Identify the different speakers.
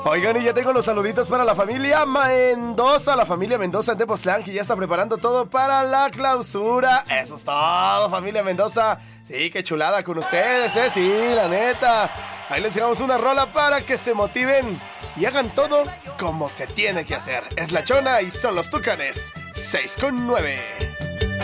Speaker 1: Oigan, y ya tengo los saluditos para la familia Mendoza en Tepoztlán, que ya está preparando todo para la clausura. Eso es todo, familia Mendoza. Sí, qué chulada con ustedes, sí, la neta. Ahí les dejamos una rola para que se motiven y hagan todo como se tiene que hacer. Es La Chona y son los Tucanes. 6 con 9.